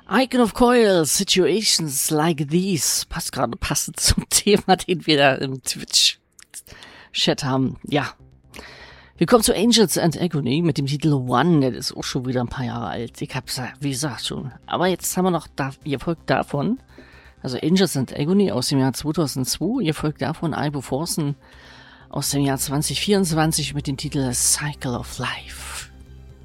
Icon of Coil, Situations Like These. Passt gerade passend zum Thema, den wir da im Twitch-Chat haben. Ja. Wir kommen zu Angels and Agony mit dem Titel One. Der ist auch schon wieder ein paar Jahre alt. Ich hab's, wie gesagt, schon. Aber jetzt haben wir noch ihr folgt davon. Also Angels and Agony aus dem Jahr 2002. Ihr folgt davon Ibuprofen aus dem Jahr 2024 mit dem Titel Cycle of Life.